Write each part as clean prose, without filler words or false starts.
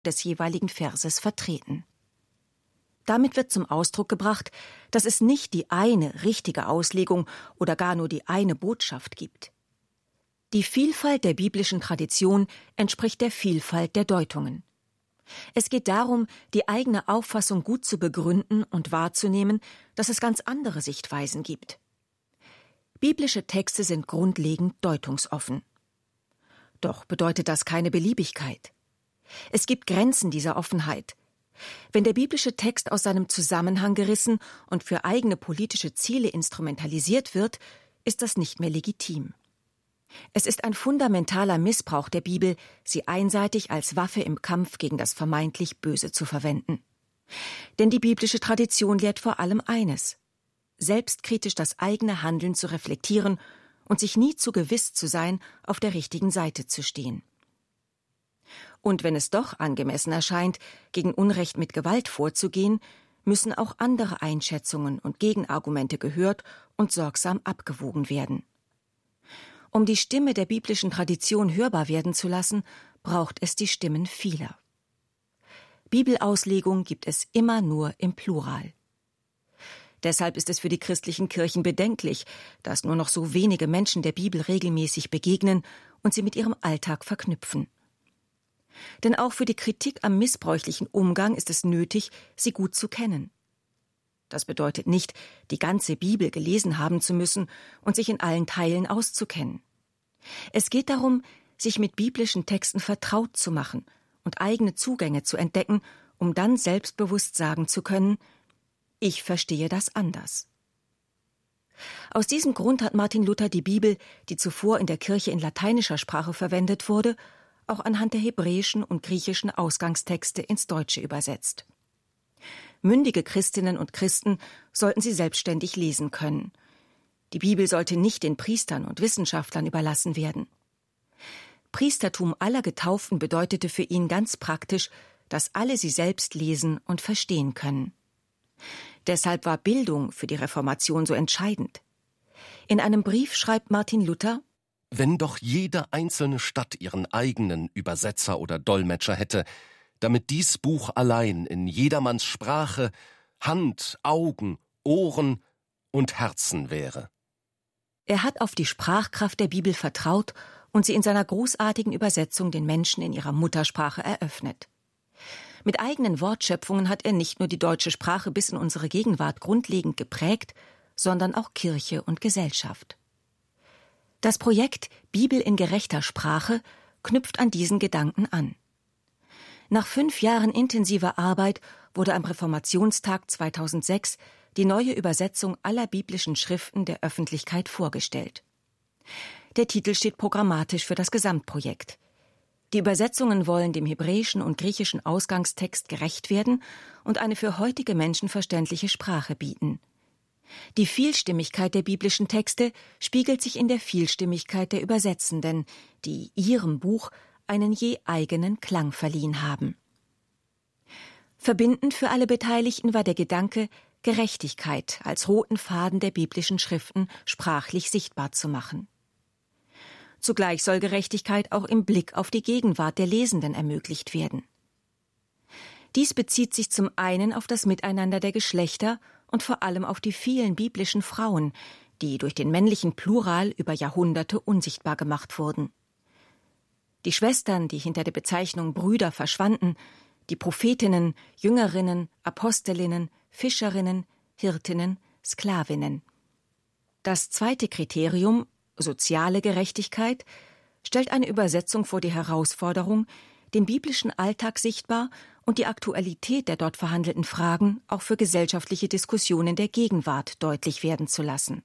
des jeweiligen Verses vertreten. Damit wird zum Ausdruck gebracht, dass es nicht die eine richtige Auslegung oder gar nur die eine Botschaft gibt. Die Vielfalt der biblischen Tradition entspricht der Vielfalt der Deutungen. Es geht darum, die eigene Auffassung gut zu begründen und wahrzunehmen, dass es ganz andere Sichtweisen gibt. Biblische Texte sind grundlegend deutungsoffen. Doch bedeutet das keine Beliebigkeit. Es gibt Grenzen dieser Offenheit. Wenn der biblische Text aus seinem Zusammenhang gerissen und für eigene politische Ziele instrumentalisiert wird, ist das nicht mehr legitim. Es ist ein fundamentaler Missbrauch der Bibel, sie einseitig als Waffe im Kampf gegen das vermeintlich Böse zu verwenden. Denn die biblische Tradition lehrt vor allem eines: selbstkritisch das eigene Handeln zu reflektieren und sich nie zu gewiss zu sein, auf der richtigen Seite zu stehen. Und wenn es doch angemessen erscheint, gegen Unrecht mit Gewalt vorzugehen, müssen auch andere Einschätzungen und Gegenargumente gehört und sorgsam abgewogen werden. Um die Stimme der biblischen Tradition hörbar werden zu lassen, braucht es die Stimmen vieler. Bibelauslegung gibt es immer nur im Plural. Deshalb ist es für die christlichen Kirchen bedenklich, dass nur noch so wenige Menschen der Bibel regelmäßig begegnen und sie mit ihrem Alltag verknüpfen. Denn auch für die Kritik am missbräuchlichen Umgang ist es nötig, sie gut zu kennen. Das bedeutet nicht, die ganze Bibel gelesen haben zu müssen und sich in allen Teilen auszukennen. Es geht darum, sich mit biblischen Texten vertraut zu machen und eigene Zugänge zu entdecken, um dann selbstbewusst sagen zu können: Ich verstehe das anders. Aus diesem Grund hat Martin Luther die Bibel, die zuvor in der Kirche in lateinischer Sprache verwendet wurde, auch anhand der hebräischen und griechischen Ausgangstexte ins Deutsche übersetzt. Mündige Christinnen und Christen sollten sie selbstständig lesen können. Die Bibel sollte nicht den Priestern und Wissenschaftlern überlassen werden. Priestertum aller Getauften bedeutete für ihn ganz praktisch, dass alle sie selbst lesen und verstehen können. Deshalb war Bildung für die Reformation so entscheidend. In einem Brief schreibt Martin Luther: Wenn doch jede einzelne Stadt ihren eigenen Übersetzer oder Dolmetscher hätte, damit dies Buch allein in jedermanns Sprache, Hand, Augen, Ohren und Herzen wäre. Er hat auf die Sprachkraft der Bibel vertraut und sie in seiner großartigen Übersetzung den Menschen in ihrer Muttersprache eröffnet. Mit eigenen Wortschöpfungen hat er nicht nur die deutsche Sprache bis in unsere Gegenwart grundlegend geprägt, sondern auch Kirche und Gesellschaft. Das Projekt Bibel in gerechter Sprache knüpft an diesen Gedanken an. Nach 5 Jahren intensiver Arbeit wurde am Reformationstag 2006 die neue Übersetzung aller biblischen Schriften der Öffentlichkeit vorgestellt. Der Titel steht programmatisch für das Gesamtprojekt. Die Übersetzungen wollen dem hebräischen und griechischen Ausgangstext gerecht werden und eine für heutige Menschen verständliche Sprache bieten. Die Vielstimmigkeit der biblischen Texte spiegelt sich in der Vielstimmigkeit der Übersetzenden, die ihrem Buch einen je eigenen Klang verliehen haben. Verbindend für alle Beteiligten war der Gedanke, Gerechtigkeit als roten Faden der biblischen Schriften sprachlich sichtbar zu machen. Zugleich soll Gerechtigkeit auch im Blick auf die Gegenwart der Lesenden ermöglicht werden. Dies bezieht sich zum einen auf das Miteinander der Geschlechter und vor allem auf die vielen biblischen Frauen, die durch den männlichen Plural über Jahrhunderte unsichtbar gemacht wurden. Die Schwestern, die hinter der Bezeichnung Brüder verschwanden, die Prophetinnen, Jüngerinnen, Apostelinnen, Fischerinnen, Hirtinnen, Sklavinnen. Das zweite Kriterium, soziale Gerechtigkeit, stellt eine Übersetzung vor die Herausforderung, den biblischen Alltag sichtbar und die Aktualität der dort verhandelten Fragen auch für gesellschaftliche Diskussionen der Gegenwart deutlich werden zu lassen.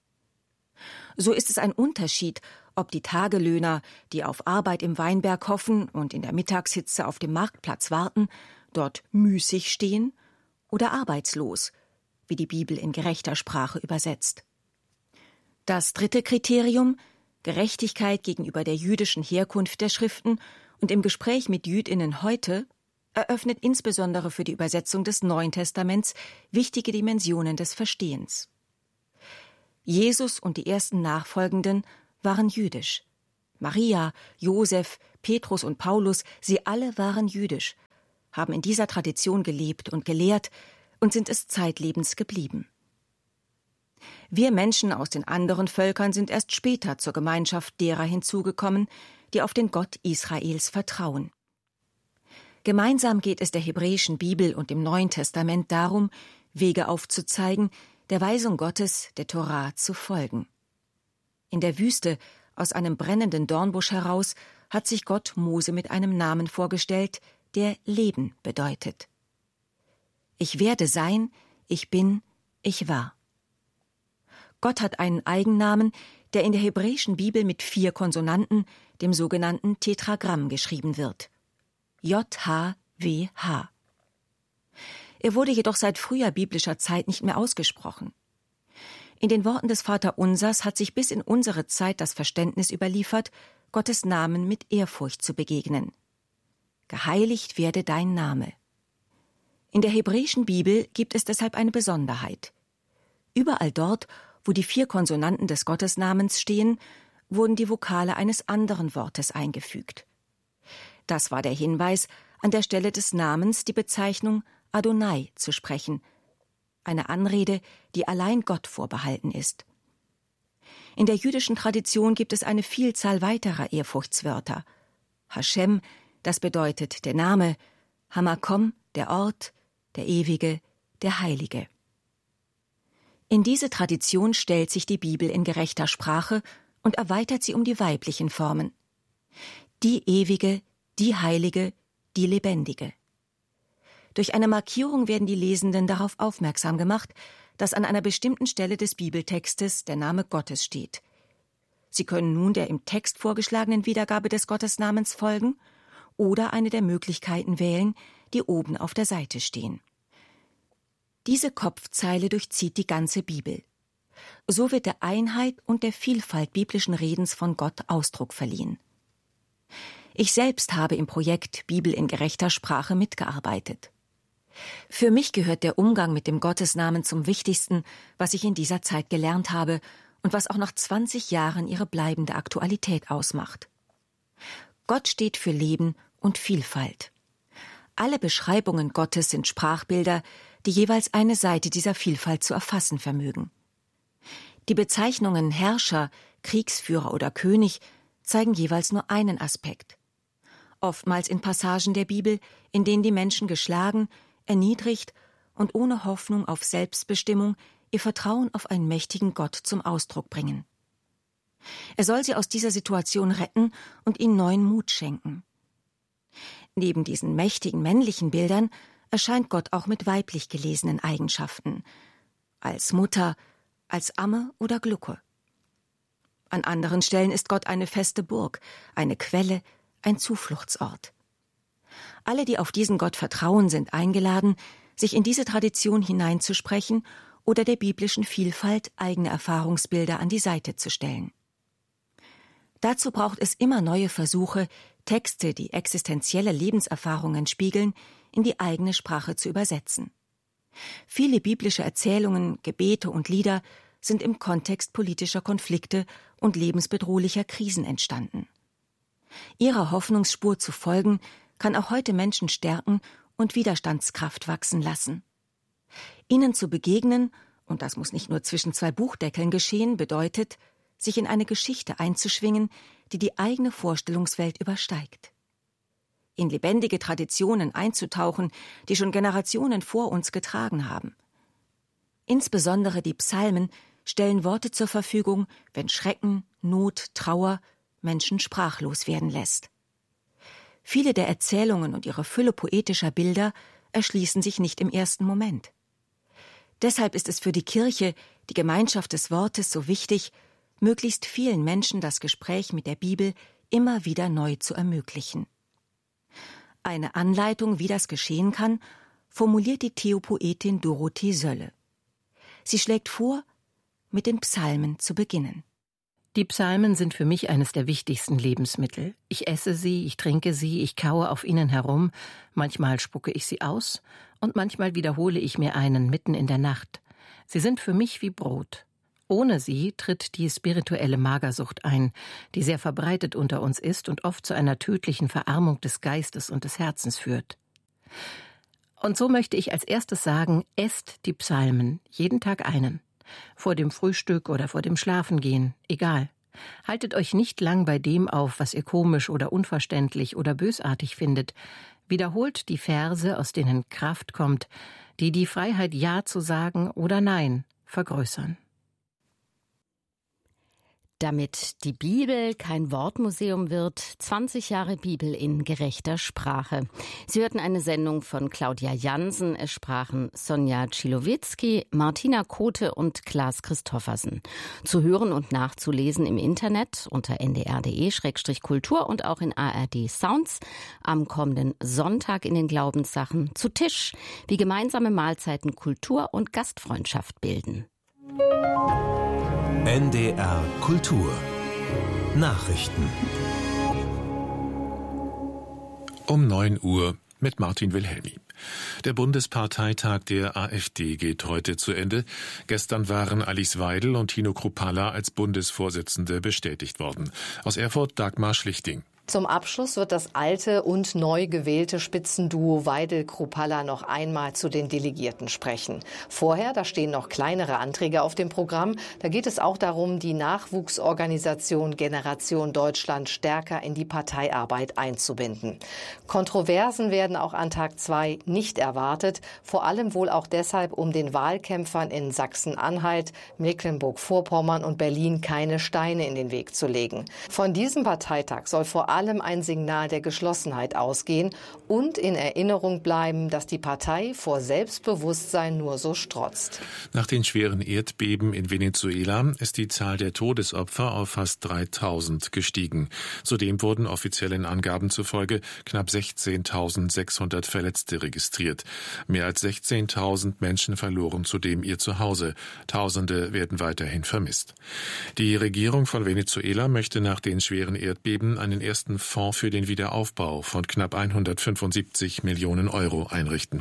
So ist es ein Unterschied, ob die Tagelöhner, die auf Arbeit im Weinberg hoffen und in der Mittagshitze auf dem Marktplatz warten, dort müßig stehen oder arbeitslos, wie die Bibel in gerechter Sprache übersetzt. Das dritte Kriterium, Gerechtigkeit gegenüber der jüdischen Herkunft der Schriften und im Gespräch mit JüdInnen heute, eröffnet insbesondere für die Übersetzung des Neuen Testaments wichtige Dimensionen des Verstehens. Jesus und die ersten Nachfolgenden waren jüdisch. Maria, Josef, Petrus und Paulus, sie alle waren jüdisch, haben in dieser Tradition gelebt und gelehrt und sind es zeitlebens geblieben. Wir Menschen aus den anderen Völkern sind erst später zur Gemeinschaft derer hinzugekommen, die auf den Gott Israels vertrauen. Gemeinsam geht es der hebräischen Bibel und dem Neuen Testament darum, Wege aufzuzeigen, der Weisung Gottes, der Torah, zu folgen. In der Wüste, aus einem brennenden Dornbusch heraus, hat sich Gott Mose mit einem Namen vorgestellt, der Leben bedeutet. Ich werde sein, ich bin, ich war. Gott hat einen Eigennamen, der in der hebräischen Bibel mit 4 Konsonanten, dem sogenannten Tetragramm, geschrieben wird. J-H-W-H. Er wurde jedoch seit früher biblischer Zeit nicht mehr ausgesprochen. In den Worten des Vaterunsers hat sich bis in unsere Zeit das Verständnis überliefert, Gottes Namen mit Ehrfurcht zu begegnen. Geheiligt werde dein Name. In der hebräischen Bibel gibt es deshalb eine Besonderheit. Überall dort, wo die 4 Konsonanten des Gottesnamens stehen, wurden die Vokale eines anderen Wortes eingefügt. Das war der Hinweis, an der Stelle des Namens die Bezeichnung Adonai zu sprechen, eine Anrede, die allein Gott vorbehalten ist. In der jüdischen Tradition gibt es eine Vielzahl weiterer Ehrfurchtswörter. Hashem, das bedeutet der Name, Hamakom, der Ort, der Ewige, der Heilige. In diese Tradition stellt sich die Bibel in gerechter Sprache und erweitert sie um die weiblichen Formen. Die Ewige, die Heilige, die Lebendige. Durch eine Markierung werden die Lesenden darauf aufmerksam gemacht, dass an einer bestimmten Stelle des Bibeltextes der Name Gottes steht. Sie können nun der im Text vorgeschlagenen Wiedergabe des Gottesnamens folgen oder eine der Möglichkeiten wählen, die oben auf der Seite stehen. Diese Kopfzeile durchzieht die ganze Bibel. So wird der Einheit und der Vielfalt biblischen Redens von Gott Ausdruck verliehen. Ich selbst habe im Projekt Bibel in gerechter Sprache mitgearbeitet. Für mich gehört der Umgang mit dem Gottesnamen zum Wichtigsten, was ich in dieser Zeit gelernt habe und was auch nach 20 Jahren ihre bleibende Aktualität ausmacht. Gott steht für Leben und Vielfalt. Alle Beschreibungen Gottes sind Sprachbilder, die jeweils eine Seite dieser Vielfalt zu erfassen vermögen. Die Bezeichnungen Herrscher, Kriegsführer oder König zeigen jeweils nur einen Aspekt. Oftmals in Passagen der Bibel, in denen die Menschen geschlagen, erniedrigt und ohne Hoffnung auf Selbstbestimmung ihr Vertrauen auf einen mächtigen Gott zum Ausdruck bringen. Er soll sie aus dieser Situation retten und ihnen neuen Mut schenken. Neben diesen mächtigen männlichen Bildern erscheint Gott auch mit weiblich gelesenen Eigenschaften, als Mutter, als Amme oder Glucke. An anderen Stellen ist Gott eine feste Burg, eine Quelle, ein Zufluchtsort. Alle, die auf diesen Gott vertrauen, sind eingeladen, sich in diese Tradition hineinzusprechen oder der biblischen Vielfalt eigene Erfahrungsbilder an die Seite zu stellen. Dazu braucht es immer neue Versuche, Texte, die existenzielle Lebenserfahrungen spiegeln, in die eigene Sprache zu übersetzen. Viele biblische Erzählungen, Gebete und Lieder sind im Kontext politischer Konflikte und lebensbedrohlicher Krisen entstanden. Ihrer Hoffnungsspur zu folgen, kann auch heute Menschen stärken und Widerstandskraft wachsen lassen. Ihnen zu begegnen, und das muss nicht nur zwischen 2 Buchdeckeln geschehen, bedeutet, sich in eine Geschichte einzuschwingen, die die eigene Vorstellungswelt übersteigt. In lebendige Traditionen einzutauchen, die schon Generationen vor uns getragen haben. Insbesondere die Psalmen stellen Worte zur Verfügung, wenn Schrecken, Not, Trauer Menschen sprachlos werden lässt. Viele der Erzählungen und ihre Fülle poetischer Bilder erschließen sich nicht im ersten Moment. Deshalb ist es für die Kirche, die Gemeinschaft des Wortes, so wichtig, möglichst vielen Menschen das Gespräch mit der Bibel immer wieder neu zu ermöglichen. Eine Anleitung, wie das geschehen kann, formuliert die Theopoetin Dorothee Sölle. Sie schlägt vor, mit den Psalmen zu beginnen. Die Psalmen sind für mich eines der wichtigsten Lebensmittel. Ich esse sie, ich trinke sie, ich kaue auf ihnen herum, manchmal spucke ich sie aus und manchmal wiederhole ich mir einen mitten in der Nacht. Sie sind für mich wie Brot. Ohne sie tritt die spirituelle Magersucht ein, die sehr verbreitet unter uns ist und oft zu einer tödlichen Verarmung des Geistes und des Herzens führt. Und so möchte ich als erstes sagen, esst die Psalmen, jeden Tag einen. Vor dem Frühstück oder vor dem Schlafengehen, egal. Haltet euch nicht lang bei dem auf, was ihr komisch oder unverständlich oder bösartig findet. Wiederholt die Verse, aus denen Kraft kommt, die die Freiheit Ja zu sagen oder Nein vergrößern. Damit die Bibel kein Wortmuseum wird, 20 Jahre Bibel in gerechter Sprache. Sie hörten eine Sendung von Claudia Jansen. Es sprachen Sonja Tschilowitzki, Martina Kote und Klaas Christoffersen. Zu hören und nachzulesen im Internet unter ndr.de/kultur und auch in ARD Sounds. Am kommenden Sonntag in den Glaubenssachen zu Tisch, wie gemeinsame Mahlzeiten Kultur und Gastfreundschaft bilden. NDR Kultur Nachrichten um 9 Uhr mit Martin Wilhelmi. Der Bundesparteitag der AfD geht heute zu Ende. Gestern waren Alice Weidel und Tino Kruppalla als Bundesvorsitzende bestätigt worden. Aus Erfurt Dagmar Schlichting. Zum Abschluss wird das alte und neu gewählte Spitzenduo Weidel-Kruppalla noch einmal zu den Delegierten sprechen. Vorher, da stehen noch kleinere Anträge auf dem Programm. Da geht es auch darum, die Nachwuchsorganisation Generation Deutschland stärker in die Parteiarbeit einzubinden. Kontroversen werden auch an Tag 2 nicht erwartet. Vor allem wohl auch deshalb, um den Wahlkämpfern in Sachsen-Anhalt, Mecklenburg-Vorpommern und Berlin keine Steine in den Weg zu legen. Von diesem Parteitag soll vor allem ein Signal der Geschlossenheit ausgehen und in Erinnerung bleiben, dass die Partei vor Selbstbewusstsein nur so strotzt. Nach den schweren Erdbeben in Venezuela ist die Zahl der Todesopfer auf fast 3.000 gestiegen. Zudem wurden offiziellen Angaben zufolge knapp 16.600 Verletzte registriert. Mehr als 16.000 Menschen verloren zudem ihr Zuhause. Tausende werden weiterhin vermisst. Die Regierung von Venezuela möchte nach den schweren Erdbeben einen ersten Fonds für den Wiederaufbau von knapp 175 Millionen Euro einrichten.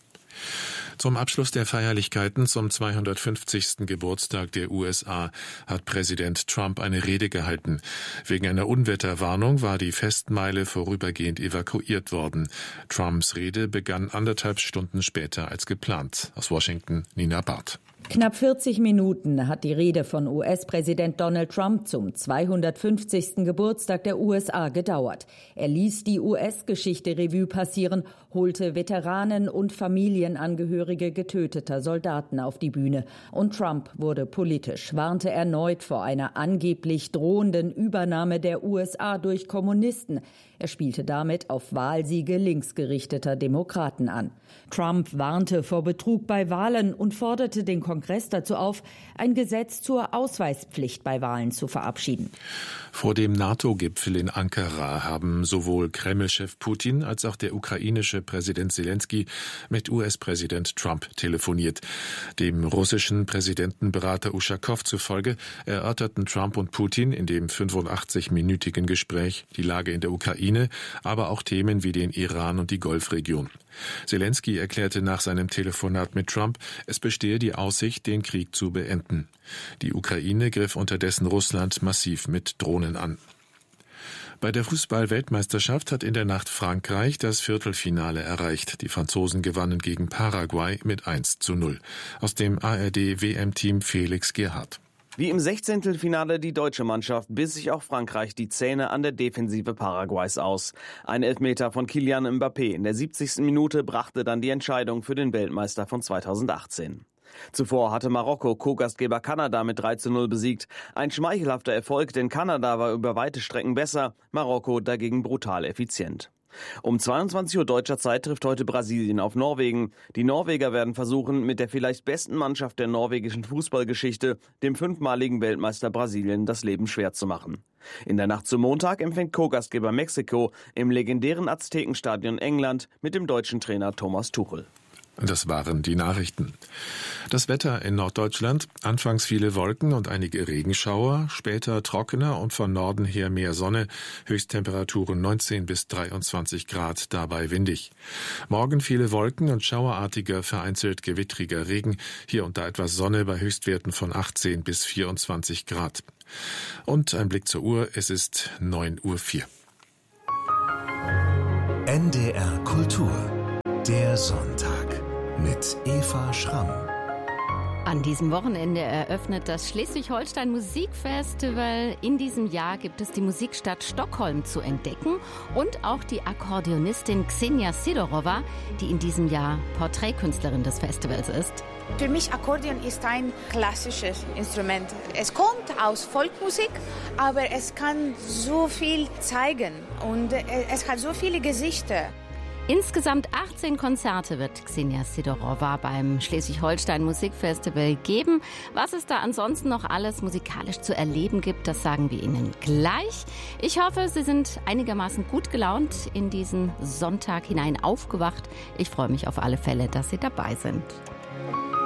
Zum Abschluss der Feierlichkeiten zum 250. Geburtstag der USA hat Präsident Trump eine Rede gehalten. Wegen einer Unwetterwarnung war die Festmeile vorübergehend evakuiert worden. Trumps Rede begann 1,5 Stunden später als geplant. Aus Washington, Nina Barth. Knapp 40 Minuten hat die Rede von US-Präsident Donald Trump zum 250. Geburtstag der USA gedauert. Er ließ die US-Geschichte Revue passieren, holte Veteranen und Familienangehörige getöteter Soldaten auf die Bühne. Und Trump wurde politisch, warnte erneut vor einer angeblich drohenden Übernahme der USA durch Kommunisten. Er spielte damit auf Wahlsiege linksgerichteter Demokraten an. Trump warnte vor Betrug bei Wahlen und forderte den Kongress dazu auf, ein Gesetz zur Ausweispflicht bei Wahlen zu verabschieden. Vor dem NATO-Gipfel in Ankara haben sowohl Kreml-Chef Putin als auch der ukrainische Präsident Zelensky mit US-Präsident Trump telefoniert. Dem russischen Präsidentenberater Uschakow zufolge erörterten Trump und Putin in dem 85-minütigen Gespräch die Lage in der Ukraine, aber auch Themen wie den Iran und die Golfregion. Zelensky erklärte nach seinem Telefonat mit Trump, es bestehe die Aussicht, den Krieg zu beenden. Die Ukraine griff unterdessen Russland massiv mit Drohnen an. Bei der Fußball-Weltmeisterschaft hat in der Nacht Frankreich das Viertelfinale erreicht. Die Franzosen gewannen gegen Paraguay mit 1:0. Aus dem ARD-WM-Team Felix Gerhardt. Wie im 16. Finale die deutsche Mannschaft biss sich auch Frankreich die Zähne an der Defensive Paraguays aus. Ein Elfmeter von Kylian Mbappé in der 70. Minute brachte dann die Entscheidung für den Weltmeister von 2018. Zuvor hatte Marokko Co-Gastgeber Kanada mit 3:0 besiegt. Ein schmeichelhafter Erfolg, denn Kanada war über weite Strecken besser, Marokko dagegen brutal effizient. Um 22 Uhr deutscher Zeit trifft heute Brasilien auf Norwegen. Die Norweger werden versuchen, mit der vielleicht besten Mannschaft der norwegischen Fußballgeschichte, dem 5-maligen Weltmeister Brasilien, das Leben schwer zu machen. In der Nacht zum Montag empfängt Co-Gastgeber Mexiko im legendären Aztekenstadion England mit dem deutschen Trainer Thomas Tuchel. Das waren die Nachrichten. Das Wetter in Norddeutschland: anfangs viele Wolken und einige Regenschauer, später trockener und von Norden her mehr Sonne, Höchsttemperaturen 19 bis 23 Grad, dabei windig. Morgen viele Wolken und schauerartiger, vereinzelt gewittriger Regen, hier und da etwas Sonne bei Höchstwerten von 18 bis 24 Grad. Und ein Blick zur Uhr, es ist 9:04 Uhr. NDR Kultur, der Sonntag mit Eva Schramm. An diesem Wochenende eröffnet das Schleswig-Holstein Musikfestival. In diesem Jahr gibt es die Musikstadt Stockholm zu entdecken und auch die Akkordeonistin Ksenia Sidorova, die in diesem Jahr Porträtkünstlerin des Festivals ist. Für mich Akkordeon ist ein klassisches Instrument. Es kommt aus Folkmusik, aber es kann so viel zeigen und es hat so viele Gesichter. Insgesamt 18 Konzerte wird Ksenia Sidorova beim Schleswig-Holstein Musikfestival geben. Was es da ansonsten noch alles musikalisch zu erleben gibt, das sagen wir Ihnen gleich. Ich hoffe, Sie sind einigermaßen gut gelaunt in diesen Sonntag hinein aufgewacht. Ich freue mich auf alle Fälle, dass Sie dabei sind.